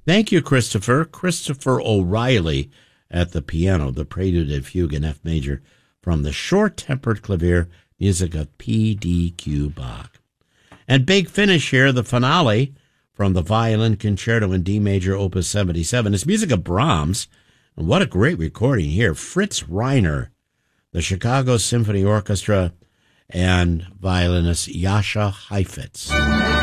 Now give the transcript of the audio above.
Thank you, Christopher. Christopher O'Reilly at the piano, the Prelude and Fugue in F major from the Short-Tempered Clavier, music of P.D.Q. Bach. And big finish here, the finale from the Violin Concerto in D major, Opus 77. It's music of Brahms. And what a great recording here. Fritz Reiner, the Chicago Symphony Orchestra, and violinist Jascha Heifetz.